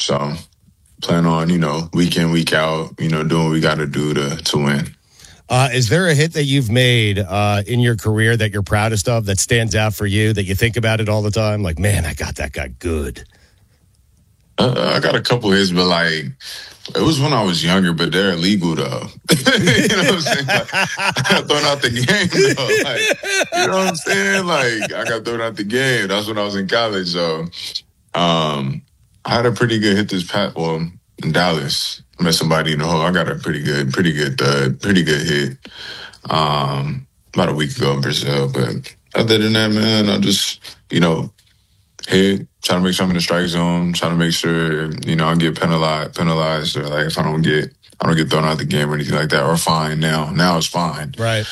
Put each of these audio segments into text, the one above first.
So plan on, week in, week out, doing what we got to do to win. Is there a hit that you've made in your career that you're proudest of, that stands out for you, that you think about it all the time? Like, man, I got that guy good. I got a couple hits, but like, it was when I was younger, but they're illegal though. You know what I'm saying? Like, I got thrown out the game though. Like, you know what I'm saying? Like, I got thrown out the game. That's when I was in college. So, I had a pretty good hit in Dallas. I met somebody in the hole. I got a pretty good hit. About a week ago in Brazil. But other than that, man, I just, hit, trying to make sure I'm in the strike zone, trying to make sure, I get penalized, or like if I don't get thrown out the game or anything like that, or fine now. Now it's fine. Right.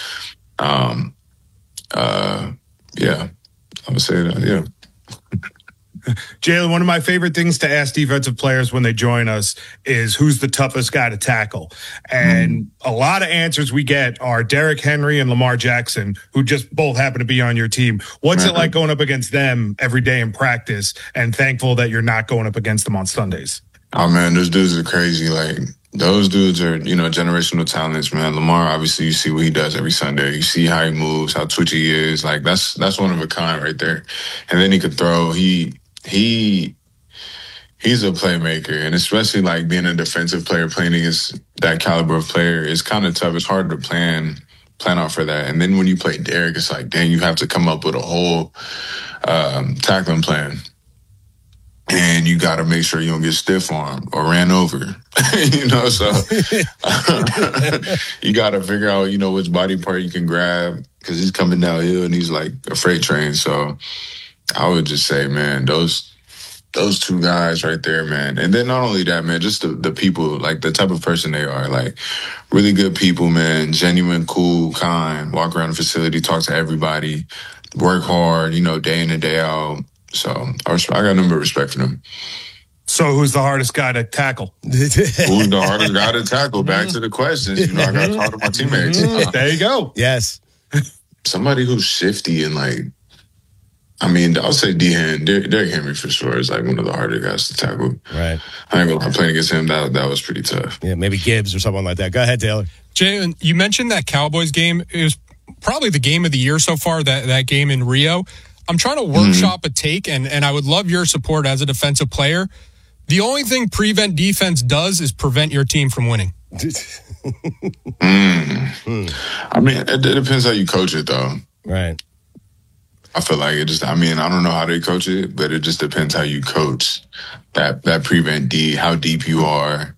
Yeah. I would say that, yeah. Jalen, one of my favorite things to ask defensive players when they join us is who's the toughest guy to tackle. And a lot of answers we get are Derrick Henry and Lamar Jackson, who just both happen to be on your team. What's it like going up against them every day in practice, and thankful that you're not going up against them on Sundays? Oh, man, those dudes are crazy. Like, those dudes are, generational talents, man. Lamar, obviously, you see what he does every Sunday. You see how he moves, how twitchy he is. Like, that's one of a kind right there. And then he could throw. He's a playmaker, and especially like being a defensive player, playing against that caliber of player is kind of tough. It's hard to plan out for that. And then when you play Derrick, it's like, dang, you have to come up with a whole tackling plan. And you got to make sure you don't get stiff armed or ran over, so you got to figure out, which body part you can grab, because he's coming downhill and he's like a freight train. So I would just say, man, those two guys right there, man. And then not only that, man, just the people, like the type of person they are, like really good people, man, genuine, cool, kind, walk around the facility, talk to everybody, work hard, day in and day out. So I got a number of respect for them. So who's the hardest guy to tackle? Who's the hardest guy to tackle? Back to the questions. I got to talk to my teammates. There you go. Yes. Somebody who's shifty and like, I'll say Derrick Henry for sure is like one of the harder guys to tackle. Right. I ain't gonna lie, playing against him, that was pretty tough. Yeah, maybe Gibbs or someone like that. Go ahead, Taylor. Jalen, you mentioned that Cowboys game. It was probably the game of the year so far, that game in Rio. I'm trying to workshop a take, and I would love your support as a defensive player. The only thing prevent defense does is prevent your team from winning. It depends how you coach it, though. Right. I feel like it just, I don't know how they coach it, but it just depends how you coach that prevent D, how deep you are,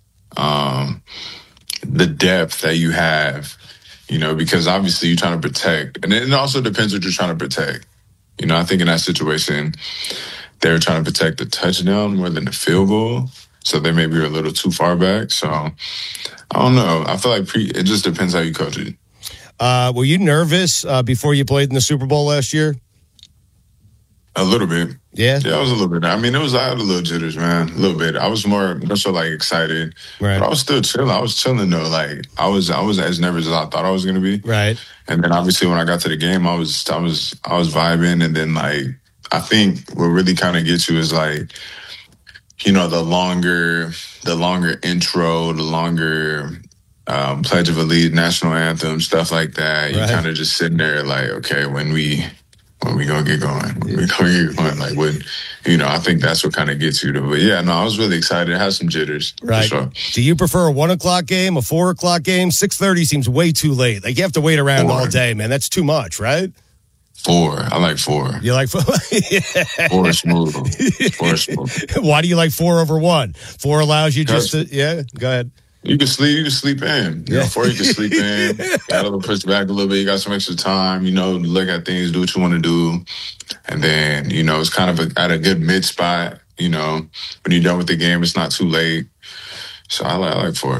the depth that you have, because obviously you're trying to protect. And it also depends what you're trying to protect. I think in that situation, they were trying to protect the touchdown more than the field goal. So they maybe were a little too far back. So I don't know. I feel like it just depends how you coach it. Were you nervous before you played in the Super Bowl last year? A little bit. Yeah? Yeah, I was a little bit. I had a little jitters, man. A little bit. I was more so like excited. Right. But I was still chilling. I was chilling though. Like I was as nervous as I thought I was gonna be. Right. And then obviously when I got to the game, I was vibing, and then like I think what really kind of gets you is like, the longer intro, the longer Pledge of Allegiance, national anthem, stuff like that. Right. You kind of just sitting there like, okay, when we gonna get going? When we gonna get going? Like, when, I think that's what kind of gets you to. But yeah, no, I was really excited. I had some jitters. Right. For sure. Do you prefer a 1:00 game, a 4:00 game? 6:30 seems way too late. Like, you have to wait around 4. All day, man. That's too much, right? 4. I like 4. You like 4? Yeah. 4 is smooth. 4 is smooth. Why do you like 4 over 1? 4 allows you just to, go ahead. You can sleep in. 4 you can sleep in. Got a little push back a little bit. You got some extra time, look at things, do what you want to do. And then, it's kind of at a good mid spot, when you're done with the game, it's not too late. So I like 4.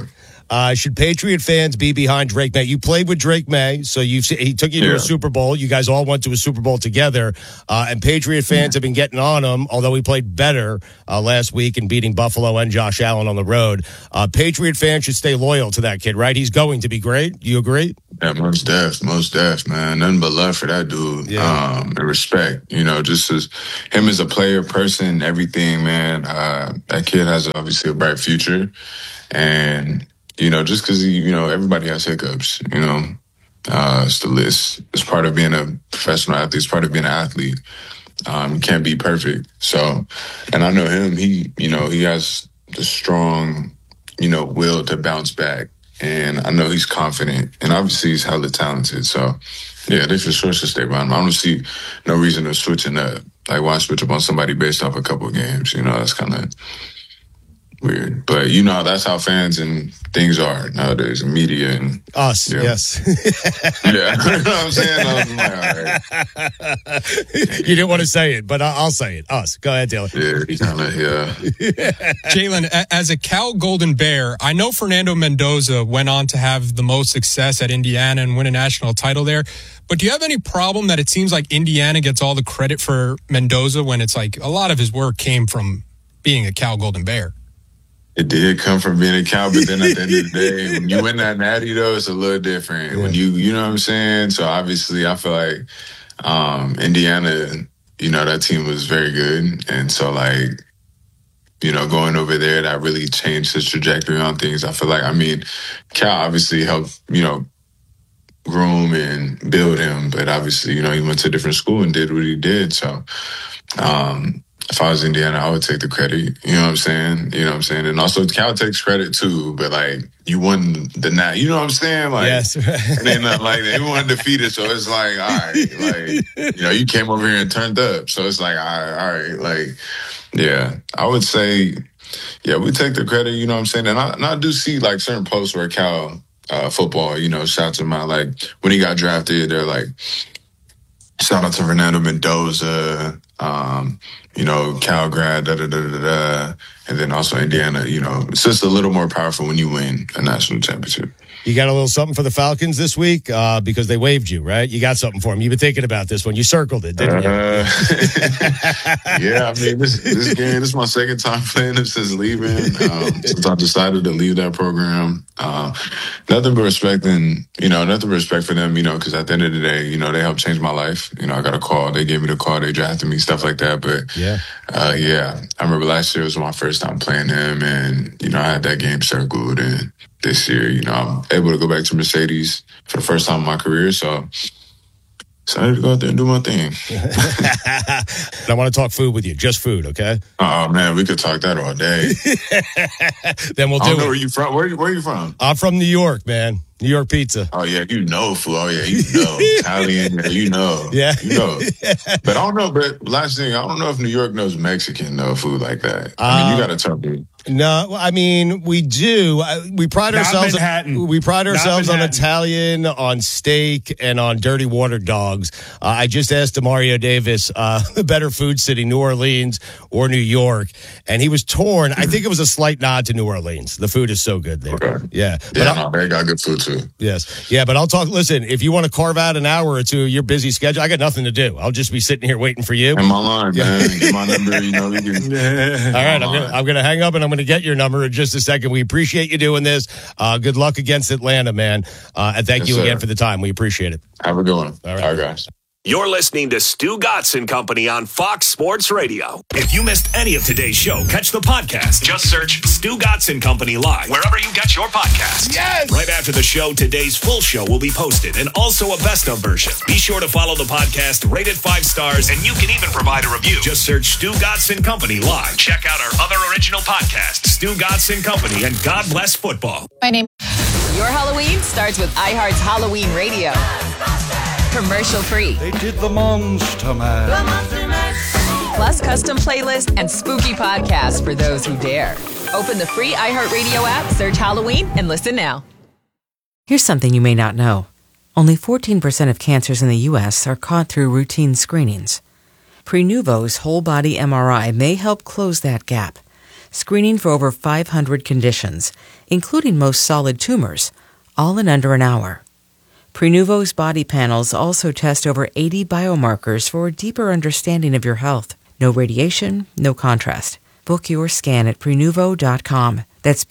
Should Patriot fans be behind Drake May? You played with Drake May, so he took you to a Super Bowl. You guys all went to a Super Bowl together, and Patriot fans have been getting on him, although he played better last week in beating Buffalo and Josh Allen on the road. Patriot fans should stay loyal to that kid, right? He's going to be great. You agree? Yeah, most def, man. Nothing but love for that dude. And respect, just as him as a player, person, everything, man. That kid has obviously a bright future. And, just because, everybody has hiccups, it's the list. It's part of being a professional athlete. It's part of being an athlete. You can't be perfect. So, and I know him, he has the strong, will to bounce back. And I know he's confident, and obviously he's hella talented. So, yeah, they for sure should stay behind him. I don't see no reason to switching up. Like, why switch up on somebody based off a couple of games? That's kind of weird. But, that's how fans and things are nowadays, and media and us, yes. Yeah, you know what I'm saying? I was like, all right. You didn't want to say it, but I'll say it. Us. Go ahead, Taylor. Yeah, he kind of, Jalen, as a Cal Golden Bear, I know Fernando Mendoza went on to have the most success at Indiana and win a national title there. But do you have any problem that it seems like Indiana gets all the credit for Mendoza when it's like a lot of his work came from being a Cal Golden Bear? It did come from being a Cal, but then at the end of the day, when you win that natty, though, it's a little different. Yeah. When you know what I'm saying? So obviously, I feel like Indiana, that team was very good. And so, going over there, that really changed his trajectory on things. I feel like, Cal obviously helped, groom and build him. But obviously, he went to a different school and did what he did. So, if I was Indiana, I would take the credit. You know what I'm saying? And also Cal takes credit too, but you won the night. You know what I'm saying? Yes. And then they won defeated, so it's like, all right, you came over here and turned up. So it's like, all right, yeah. I would say, yeah, we take the credit, you know what I'm saying? And I do see certain posts where Cal football, shouts him out, when he got drafted, they're like, shout out to Fernando Mendoza, Cal grad, and then also Indiana, it's just a little more powerful when you win a national championship. You got a little something for the Falcons this week because they waived you, right? You got something for them. You've been thinking about this one. You circled it, didn't you? Yeah, this game, this is my second time playing it since leaving. Since I decided to leave that program. Nothing but respect for them, because at the end of the day, they helped change my life. I got a call. They gave me the call. They drafted me, stuff like that. But I remember last year was my first time playing him, and, I had that game circled, and this year, I'm able to go back to Mercedes for the first time in my career. So excited to go out there and do my thing. And I want to talk food with you, just food, okay? Oh, man, we could talk that all day. Then we'll do it. I don't know where you from. Where are you from? I'm from New York, man. New York pizza. Oh, yeah, food. Oh, yeah, Italian, Yeah. But I don't know, but last thing, I don't know if New York knows Mexican, food like that. You got to tell me. No, we do. We pride ourselves. We pride ourselves on Italian, on steak, and on dirty water dogs. I just asked Demario Davis, the better food city, New Orleans or New York, and he was torn. I think it was a slight nod to New Orleans. The food is so good there. Okay. Yeah, they got good food too. Yes, yeah, but I'll talk. Listen, if you want to carve out an hour or two, your busy schedule, I got nothing to do. I'll just be sitting here waiting for you. In my line, man. Get my number. All right, I'm gonna hang up and I'm going to get your number in just a second. We appreciate you doing this. Good luck against Atlanta, man. And thank you again for the time. We appreciate it. Have a good one. All right, guys. You're listening to Stu Gatz and Company on Fox Sports Radio. If you missed any of today's show, catch the podcast. Just search Stu Gatz and Company Live wherever you get your podcasts. Yes! Right after the show, today's full show will be posted and also a best of version. Be sure to follow the podcast, rate it 5 stars, and you can even provide a review. Just search Stu Gatz and Company Live. Check out our other original podcasts, Stu Gatz and Company, and God Bless Football. Your Halloween starts with iHeart's Halloween Radio. Commercial free. They did the Monster Mash. Plus custom playlist and spooky podcasts for those who dare. Open the free iHeartRadio app, search Halloween, and listen now. Here's something you may not know. Only 14% of cancers in the U.S. are caught through routine screenings. Prenuvo's whole body MRI may help close that gap. screening for over 500 conditions, including most solid tumors, all in under an hour. Prenuvo's body panels also test over 80 biomarkers for a deeper understanding of your health. No radiation, no contrast. Book your scan at Prenuvo.com. That's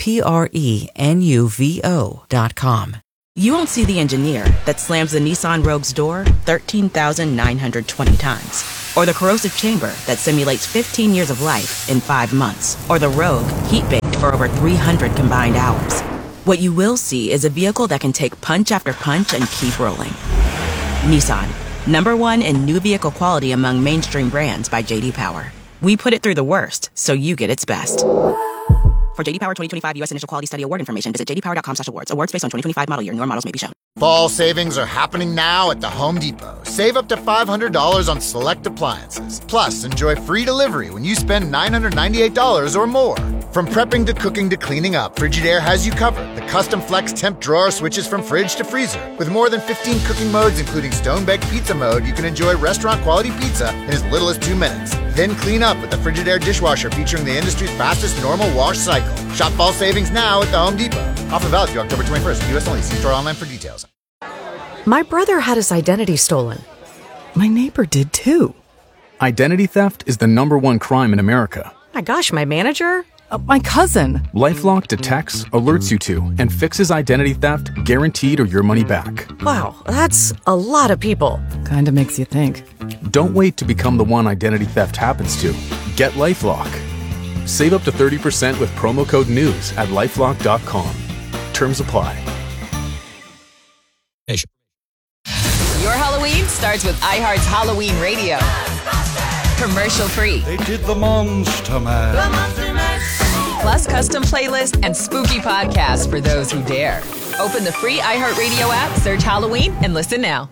Prenuvo.com. You won't see the engineer that slams the Nissan Rogue's door 13,920 times. Or the corrosive chamber that simulates 15 years of life in 5 months. Or the Rogue heat-baked for over 300 combined hours. What you will see is a vehicle that can take punch after punch and keep rolling. Nissan, #1 in new vehicle quality among mainstream brands by J.D. Power. We put it through the worst, so you get its best. For J.D. Power 2025 U.S. Initial Quality Study Award information, visit jdpower.com/awards. Awards based on 2025 model year. Newer models may be shown. Fall savings are happening now at the Home Depot. Save up to $500 on select appliances. Plus, enjoy free delivery when you spend $998 or more. From prepping to cooking to cleaning up, Frigidaire has you covered. The custom flex temp drawer switches from fridge to freezer. With more than 15 cooking modes, including stone-baked pizza mode, you can enjoy restaurant-quality pizza in as little as 2 minutes. Then clean up with the Frigidaire dishwasher featuring the industry's fastest normal wash cycle. Shop fall savings now at the Home Depot. Offer valid through October 21st. U.S. only. See store online for details. My brother had his identity stolen. My neighbor did too. Identity theft is the #1 crime in America. My gosh, my manager? My cousin. LifeLock detects, alerts you to, and fixes identity theft guaranteed or your money back. Wow, that's a lot of people. Kinda makes you think. Don't wait to become the one identity theft happens to. Get LifeLock. Save up to 30% with promo code NEWS at LifeLock.com. Terms apply. Your Halloween starts with iHeart's Halloween Radio. Commercial free. They did the Monster Mash. Plus custom playlist and spooky podcasts for those who dare. Open the free iHeartRadio app, search Halloween, and listen now.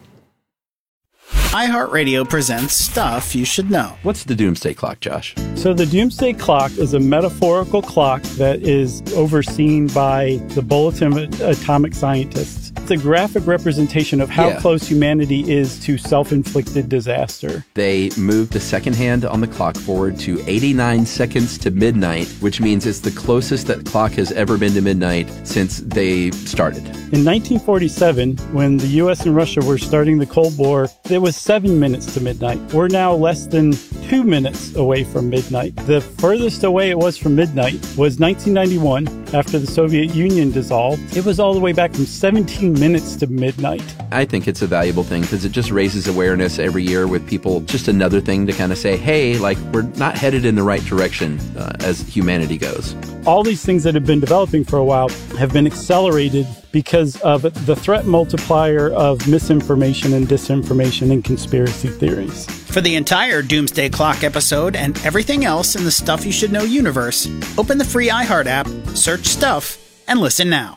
iHeartRadio presents Stuff You Should Know. What's the Doomsday Clock, Josh? So the Doomsday Clock is a metaphorical clock that is overseen by the Bulletin of Atomic Scientists. It's a graphic representation of how close humanity is to self-inflicted disaster. They moved the second hand on the clock forward to 89 seconds to midnight, which means it's the closest that clock has ever been to midnight since they started. In 1947, when the U.S. and Russia were starting the Cold War, it was 7 minutes to midnight. We're now less than 2 minutes away from midnight. The furthest away it was from midnight was 1991, after the Soviet Union dissolved. It was all the way back from 17 minutes to midnight. I think it's a valuable thing because it just raises awareness every year with people. Just another thing to kind of say, hey, like, we're not headed in the right direction as humanity goes. All these things that have been developing for a while have been accelerated because of the threat multiplier of misinformation and disinformation and conspiracy theories. For the entire Doomsday Clock episode and everything else in the Stuff You Should Know universe, open the free iHeart app, search Stuff, and listen now.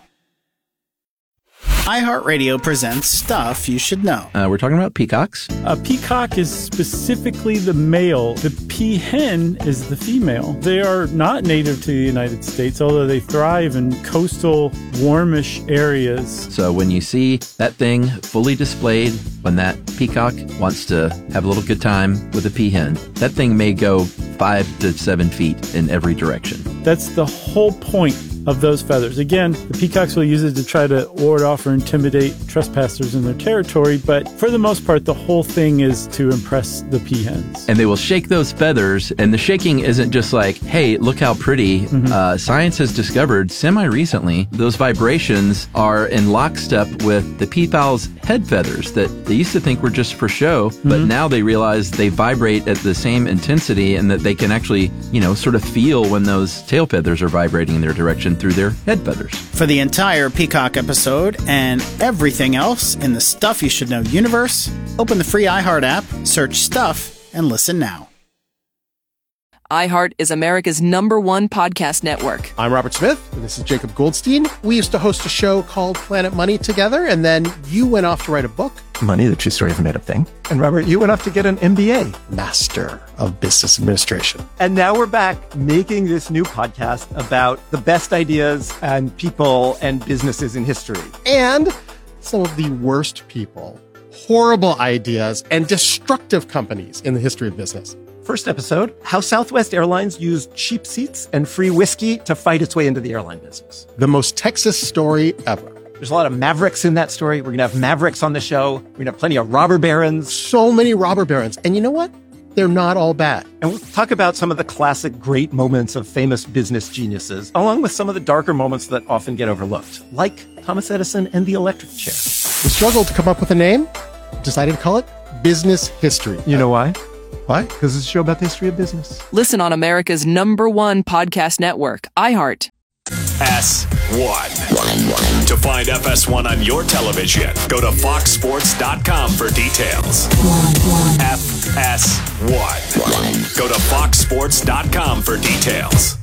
iHeartRadio presents Stuff You Should Know. We're talking about peacocks. A peacock is specifically the male. The peahen is the female. They are not native to the United States, although they thrive in coastal, warmish areas. So when you see that thing fully displayed, when that peacock wants to have a little good time with a peahen, that thing may go 5 to 7 feet in every direction. That's the whole point of those feathers. Again, the peacocks will use it to try to ward off or intimidate trespassers in their territory, but for the most part, the whole thing is to impress the peahens. And they will shake those feathers, and the shaking isn't just like, hey, look how pretty. Science has discovered semi-recently those vibrations are in lockstep with the peafowl's head feathers that they used to think were just for show, but now they realize they vibrate at the same intensity and that they can actually, sort of feel when those tail feathers are vibrating in their direction through their head feathers. For the entire Peacock episode and everything else in the Stuff You Should Know universe, open the free iHeart app, search Stuff, and listen now. iHeart is America's #1 podcast network. I'm Robert Smith, and this is Jacob Goldstein. We used to host a show called Planet Money together, and then you went off to write a book. Money, the true story of a made-up thing. And Robert, you went off to get an MBA. Master of Business Administration. And now we're back making this new podcast about the best ideas and people and businesses in history. And some of the worst people, horrible ideas, and destructive companies in the history of business. First episode, how Southwest Airlines used cheap seats and free whiskey to fight its way into the airline business. The most Texas story ever. There's a lot of Mavericks in that story. We're going to have Mavericks on the show. We're going to have plenty of robber barons. So many robber barons. And you know what? They're not all bad. And we'll talk about some of the classic great moments of famous business geniuses, along with some of the darker moments that often get overlooked, like Thomas Edison and the electric chair. We struggled to come up with a name, decided to call it Business History. You know why? Why? Because it's a show about the history of business. Listen on America's #1 podcast network, iHeart. FS1. To find FS1 on your television, go to foxsports.com for details. FS1. Go to foxsports.com for details.